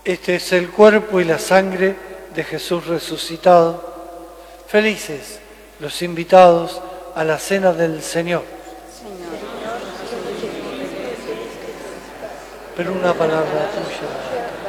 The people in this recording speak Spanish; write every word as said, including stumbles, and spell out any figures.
Este es el cuerpo y la sangre de Jesús resucitado. Felices los invitados a la cena del Señor. Pero una palabra tuya.